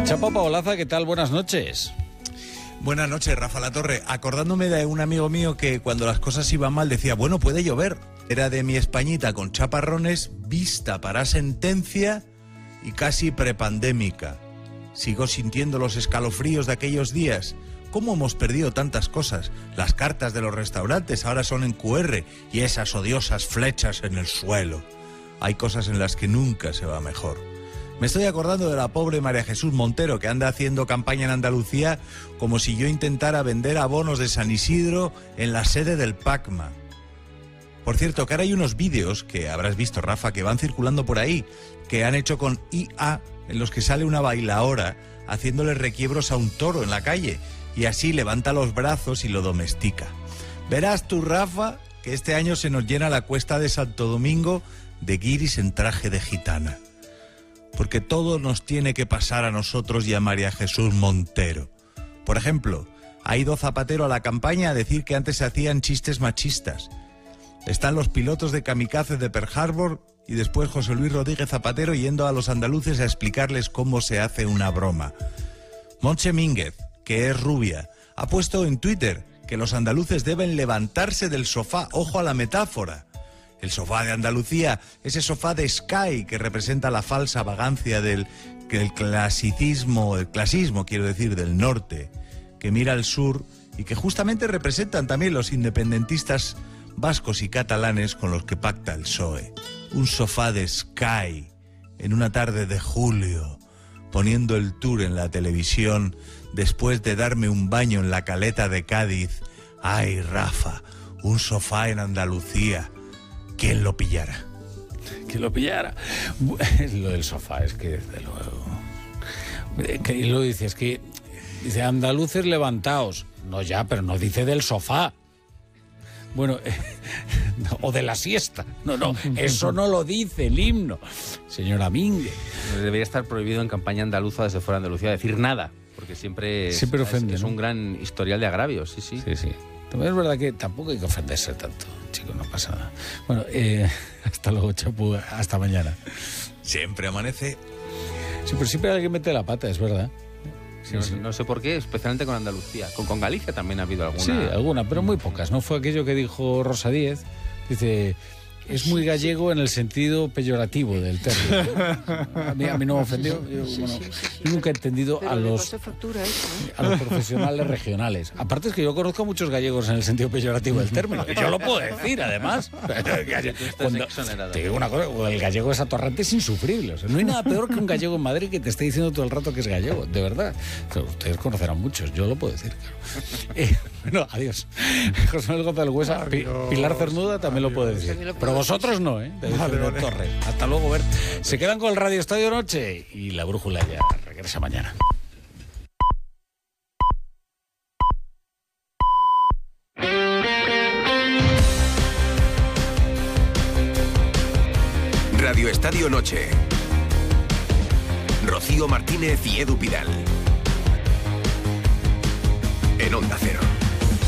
Chapa Paolaza, ¿qué tal? Buenas noches. Buenas noches, Rafa Latorre. Acordándome de un amigo mío que cuando las cosas iban mal decía, bueno, puede llover. Era de mi Españita con chaparrones, vista para sentencia y casi prepandémica. Sigo sintiendo los escalofríos de aquellos días. ¿Cómo hemos perdido tantas cosas? Las cartas de los restaurantes ahora son en QR y esas odiosas flechas en el suelo. Hay cosas en las que nunca se va mejor. Me estoy acordando de la pobre María Jesús Montero, que anda haciendo campaña en Andalucía como si yo intentara vender abonos de San Isidro en la sede del PACMA. Por cierto, que ahora hay unos vídeos que habrás visto, Rafa, que van circulando por ahí, que han hecho con IA, en los que sale una bailaora haciéndole requiebros a un toro en la calle, y así levanta los brazos y lo domestica. Verás tú, Rafa, que este año se nos llena la cuesta de Santo Domingo de guiris en traje de gitana. Porque todo nos tiene que pasar a nosotros y a María Jesús Montero. Por ejemplo, ha ido Zapatero a la campaña a decir que antes se hacían chistes machistas. Están los pilotos de kamikaze de Pearl Harbor y después José Luis Rodríguez Zapatero yendo a los andaluces a explicarles cómo se hace una broma. Montse Mínguez, que es rubia, ha puesto en Twitter que los andaluces deben levantarse del sofá. Ojo a la metáfora. El sofá de Andalucía, ese sofá de Sky que representa la falsa vagancia del clasismo quiero decir, del norte, que mira al sur y que justamente representan también los independentistas vascos y catalanes con los que pacta el PSOE. Un sofá de Sky en una tarde de julio, poniendo el tour en la televisión después de darme un baño en la Caleta de Cádiz. Ay, Rafa, un sofá en Andalucía. ¿Quién lo pillara? ¿Quién lo pillara? Lo del sofá, es que desde luego... Que lo dice, es que... Dice, andaluces levantaos. No ya, pero no dice del sofá. Bueno, o de la siesta. No, eso no lo dice el himno. Señora Mínguez. Debería estar prohibido en campaña andaluza desde fuera de Andalucía decir nada, porque siempre ofende, es ¿no? un gran historial de agravios, sí. También es verdad que tampoco hay que ofenderse tanto, chicos, no pasa nada. Bueno, hasta luego, Chapu, hasta mañana. Siempre amanece. Sí, pero siempre hay alguien mete la pata, es verdad. Sí, no sé por qué, especialmente con Andalucía. Con Galicia también ha habido alguna. Sí, alguna, pero muy pocas. No fue aquello que dijo Rosa Díez. Dice, es muy gallego en el sentido peyorativo del término. A mí no me ofendió. Yo nunca he entendido a los profesionales regionales. Aparte es que yo conozco a muchos gallegos en el sentido peyorativo del término. Yo lo puedo decir, además. Te digo una cosa, el gallego es atorrante, es insufrible. O sea, no hay nada peor que un gallego en Madrid que te esté diciendo todo el rato que es gallego, de verdad. Pero ustedes conocerán muchos, yo lo puedo decir, claro. Bueno, adiós. José Manuel González Huesa, Pilar Cernuda también lo puede decir. Pero vosotros no, ¿eh? Vale. Torre. Hasta luego, Bert. Se quedan con el Radio Estadio Noche y la brújula ya regresa mañana. Radio Estadio Noche. Rocío Martínez y Edu Pidal. En Onda Cero.